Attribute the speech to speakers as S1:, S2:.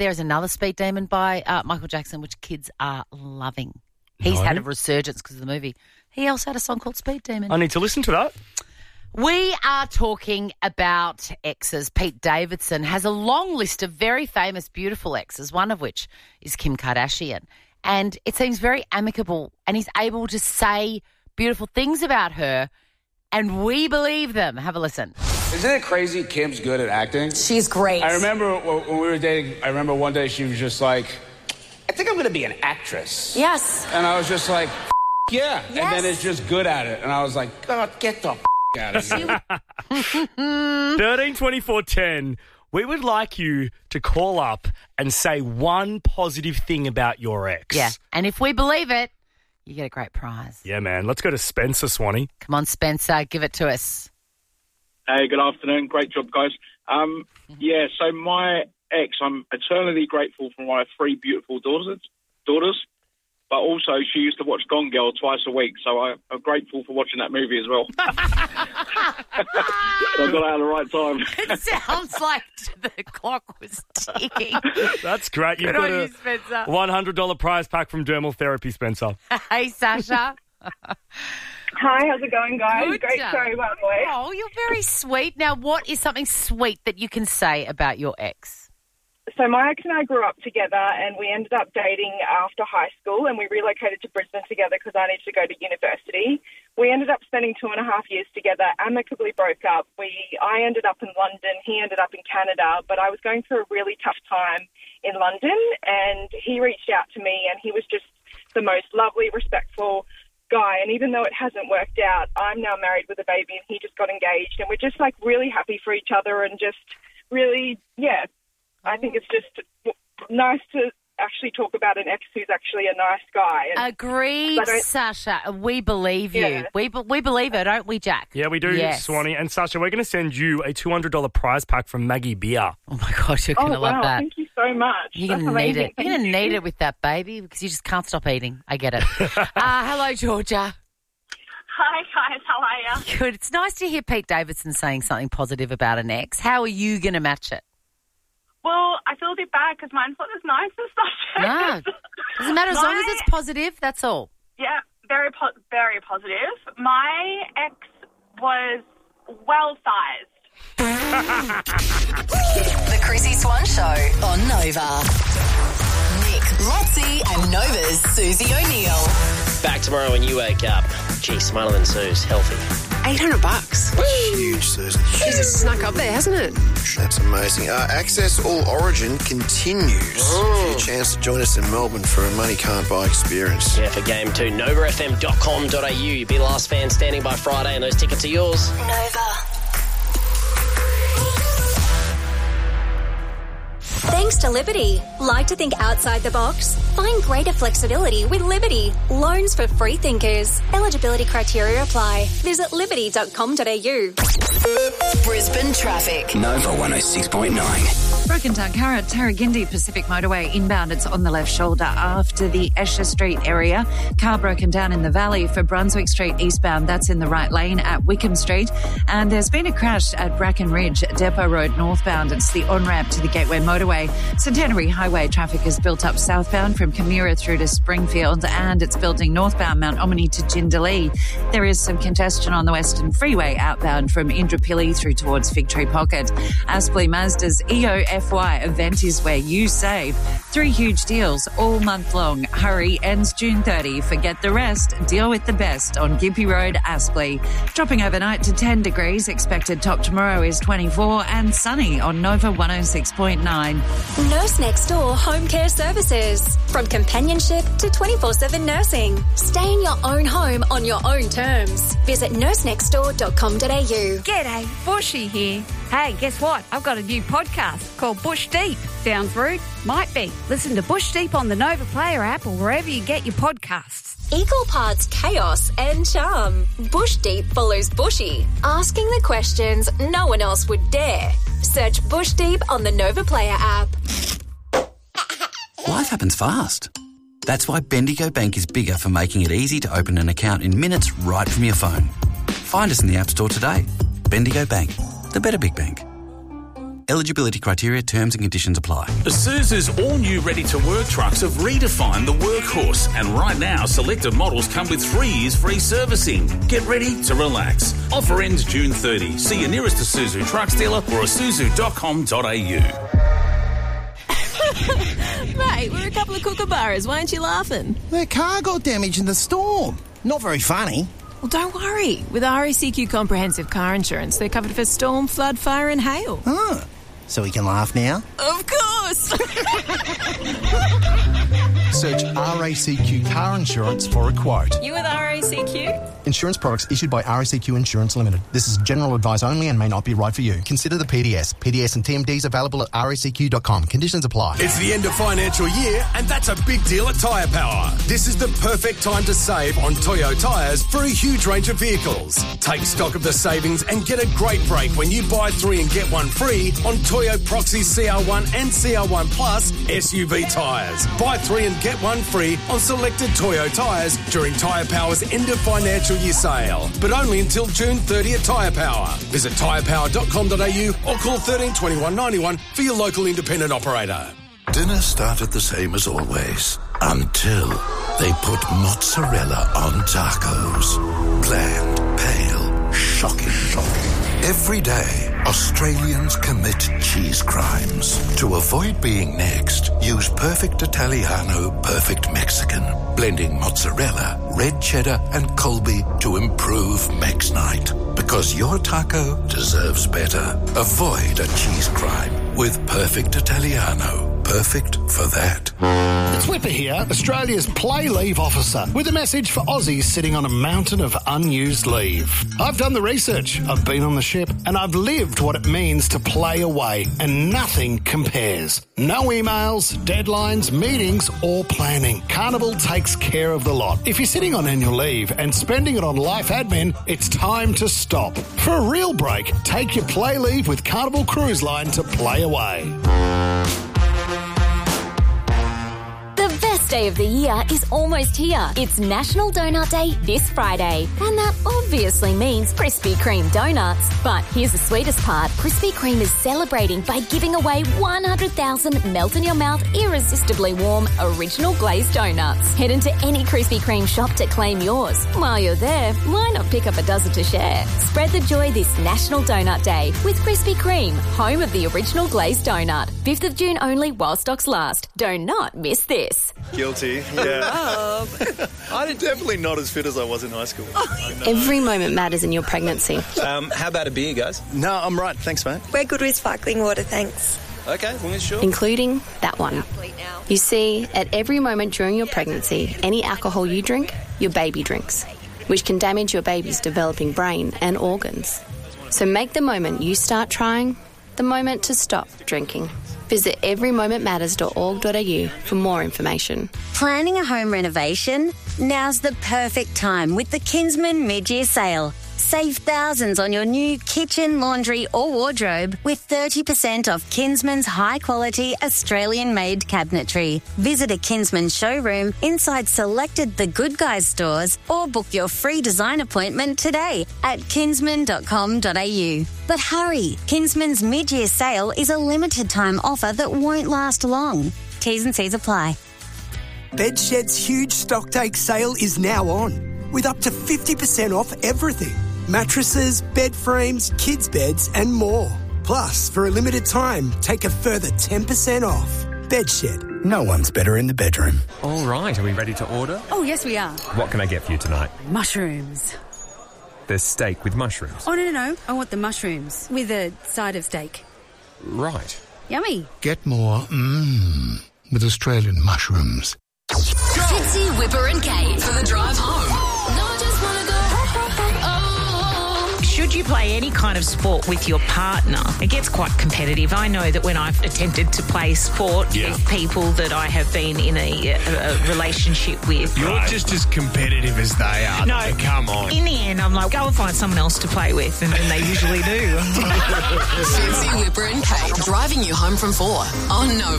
S1: There's Another Speed Demon by Michael Jackson, which kids are loving. He's had a resurgence because of the movie. He also had a song called Speed Demon.
S2: I need to listen to that.
S1: We are talking about exes. Pete Davidson has a long list of very famous, beautiful exes, one of which is Kim Kardashian. And it seems very amicable, and he's able to say beautiful things about her, and we believe them. Have a listen.
S3: Isn't it crazy Kim's good at acting?
S4: She's great.
S3: I remember when we were dating, I remember one day she was just like, I think I'm going to be an actress.
S4: Yes.
S3: And I was just like, yeah.
S4: Yes.
S3: And then it's just good at it. And I was like, God, get the out of here.
S2: 13 24 10. We would like you to call up and say one positive thing about your ex.
S1: Yeah, and if we believe it, you get a great prize.
S2: Yeah, man. Let's go to Spencer, Swanee.
S1: Come on, Spencer, give it to us.
S5: Hey, good afternoon. Great job, guys. So my ex, I'm eternally grateful for my 3 beautiful daughters, but also she used to watch Gone Girl twice a week, so I'm grateful for watching that movie as well. So I got out at the right time.
S1: It sounds like the clock was ticking.
S2: That's great. You've
S1: Good
S2: got
S1: on
S2: a
S1: you, Spencer.
S2: $100 prize pack from Dermal Therapy, Spencer.
S1: Hey, Sasha.
S6: Hi, how's it going, guys?
S1: Good
S6: Great
S1: job.
S6: show, by the way.
S1: Oh, you're very sweet. Now, what is something sweet that you can say about your ex?
S6: So my ex and I grew up together, and we ended up dating after high school, and we relocated to Brisbane together because I needed to go to university. We ended up spending 2.5 years together, amicably broke up. I ended up in London, he ended up in Canada, but I was going through a really tough time in London, and he reached out to me, and he was just the most lovely, respectful guy. And even though it hasn't worked out, I'm now married with a baby, and he just got engaged, and we're just like really happy for each other, and just really, yeah, I think it's just nice to actually talk about an ex who's actually a nice guy.
S1: Agreed, Sasha. We believe you.
S6: Yeah.
S1: We believe her, don't we, Jack?
S2: Yeah, we do,
S1: Yes.
S2: Swanee. And Sasha, we're going to send you a $200 prize pack from Maggie Beer.
S1: Oh, my gosh, you're going to love that.
S6: Thank you so much.
S1: You're
S6: That's
S1: going to need
S6: amazing.
S1: it. You're going to need it with that baby because you just can't stop eating. I get it. Hello, Georgia.
S7: Hi, guys. How are you?
S1: Good. It's nice to hear Pete Davidson saying something positive about an ex. How are you going to match it?
S7: Well, I feel a bit bad because mine's not as nice as such.
S1: No. Doesn't matter as long as it's positive, that's all.
S7: Yeah, very positive. My ex was well-sized.
S4: The Chrissy Swan Show on Nova. Nick, Lotzie and Nova's Susie O'Neill.
S8: Back tomorrow when you wake up. Gee, smarter than Sue's. Healthy.
S9: $800.
S10: Huge, Susan.
S9: She's just snuck up there, hasn't it?
S10: That's amazing. Access All Origin continues. A chance to join us in Melbourne for a money can't buy experience.
S8: Yeah, for game 2, novafm.com.au. You'll be the last fan standing by Friday and those tickets are yours.
S4: Nova. Thanks to Liberty. Like to think outside the box? Find greater flexibility with Liberty. Loans for free thinkers. Eligibility criteria apply. Visit liberty.com.au. Brisbane traffic.
S9: Nova 106.9.
S11: Broken Tunkara, Tarragindi Pacific Motorway inbound. It's on the left shoulder after the Esher Street area. Car broken down in the valley for Brunswick Street eastbound. That's in the right lane at Wickham Street. And there's been a crash at Bracken Ridge, Depot Road northbound. It's the on-ramp to the Gateway Motorway. Centenary Highway traffic is built up southbound from Camira through to Springfield, and it's building northbound Mount Omni to Jindalee. There is some congestion on the Western Freeway outbound from Indooroopilly through towards Fig Tree Pocket. Aspley Mazda's EOFY event is where you save. 3 huge deals all month long. Hurry, ends June 30. Forget the rest. Deal with the best on Gympie Road, Aspley. Dropping overnight to 10 degrees. Expected top tomorrow is 24 and sunny on Nova 106.9.
S4: Nurse Next Door Home Care Services. From companionship to 24/7 nursing. Stay in your own home on your own terms. Visit nursenextdoor.com.au.
S12: G'day, Bushy here. Hey, guess what? I've got a new podcast called Bush Deep. Sounds rude? Might be. Listen to Bush Deep on the Nova Player app or wherever you get your podcasts.
S4: Equal parts chaos and charm. Bush Deep follows Bushy, asking the questions no one else would dare. Search Bush Deep on the Nova Player app.
S9: Life happens fast. That's why Bendigo Bank is bigger for making it easy to open an account in minutes right from your phone. Find us in the App Store today. Bendigo Bank, the better big bank. Eligibility criteria, terms and conditions apply.
S13: Isuzu's all-new ready-to-work trucks have redefined the workhorse, and right now, selected models come with 3 years free servicing. Get ready to relax. Offer ends June 30. See your nearest Isuzu trucks dealer or isuzu.com.au.
S14: Mate, we're a couple of kookaburras. Why aren't you laughing?
S15: Their car got damaged in the storm. Not very funny.
S14: Well, don't worry. With RACQ Comprehensive Car Insurance, they're covered for storm, flood, fire and hail.
S15: Oh, so we can laugh now?
S14: Of course!
S16: Search RACQ Car Insurance for a quote.
S14: You with RACQ?
S16: Insurance products issued by RACQ Insurance Limited. This is general advice only and may not be right for you. Consider the PDS. PDS and TMDs available at racq.com. Conditions apply.
S17: It's the end of financial year, and that's a big deal at Tyre Power. This is the perfect time to save on Toyo tyres for a huge range of vehicles. Take stock of the savings and get a great break when you buy 3 and get 1 free on Toyo Proxy CR1 and CR1 Plus SUV tyres. Buy 3 and get 1 free on selected Toyo tyres during Tyre Power's end of financial year sale, but only until June 30 at Tyre Power. Visit tyrepower.com.au or call 13 21 91 for your local independent operator.
S18: Dinner started the same as always until they put mozzarella on tacos. Bland, pale, shocking. Every day, Australians commit cheese crimes. To avoid being next, use Perfect Italiano, Perfect Mexican, blending mozzarella, red cheddar and Colby to improve Mex Night. Because your taco deserves better. Avoid a cheese crime with Perfect Italiano. Perfect for that.
S19: It's Whipper here, Australia's play leave officer, with a message for Aussies sitting on a mountain of unused leave. I've done the research, I've been on the ship, and I've lived what it means to play away, and nothing compares. No emails, deadlines, meetings, or planning. Carnival takes care of the lot. If you're sitting on annual leave and spending it on life admin, it's time to stop. For a real break, take your play leave with Carnival Cruise Line to play away.
S20: The best day of the year is almost here. It's National Donut Day this Friday. And that obviously means Krispy Kreme donuts. But here's the sweetest part. Krispy Kreme is celebrating by giving away 100,000 melt-in-your-mouth, irresistibly warm, original glazed donuts. Head into any Krispy Kreme shop to claim yours. While you're there, why not pick up a dozen to share? Spread the joy this National Donut Day with Krispy Kreme, home of the original glazed donut. 5th of June only while stocks last. Do not miss this.
S21: Guilty, yeah. I'm definitely not as fit as I was in high school.
S22: Every moment matters in your pregnancy.
S21: How about a beer, guys? No, I'm right. Thanks, mate.
S22: We're good with sparkling water, thanks.
S21: Okay, well, sure.
S22: Including that one. You see, at every moment during your pregnancy, any alcohol you drink, your baby drinks, which can damage your baby's developing brain and organs. So make the moment you start trying the moment to stop drinking. Visit everymomentmatters.org.au for more information.
S23: Planning a home renovation? Now's the perfect time with the Kinsman mid-year sale. Save thousands on your new kitchen, laundry or wardrobe with 30% off Kinsman's high-quality Australian-made cabinetry. Visit a Kinsman showroom inside selected The Good Guys stores or book your free design appointment today at kinsman.com.au. But hurry, Kinsman's mid-year sale is a limited-time offer that won't last long. T's and C's apply.
S24: Bedshed's huge stocktake sale is now on, with up to 50% off everything. Mattresses, bed frames, kids' beds and more. Plus, for a limited time, take a further 10% off. Bedshed.
S25: No one's better in the bedroom.
S26: All right, are we ready to order?
S27: Oh, yes, we are.
S26: What can I get for you tonight?
S27: Mushrooms.
S26: There's steak with mushrooms.
S27: Oh, no. I want the mushrooms with a side of steak.
S26: Right.
S27: Yummy.
S25: Get more with Australian mushrooms.
S28: Fitzy, Whipper and Kate for the drive home. No, I just want to go.
S29: Should you play any kind of sport with your partner, it gets quite competitive. I know that when I've attempted to play sport with people that I have been in a relationship with.
S30: You're just as competitive as they are.
S29: No,
S30: though. Come on.
S29: In the end, I'm like, go and find someone else to play with, and they usually do.
S28: Fitzy, Whipper and Kate driving you home from 4 on Nova.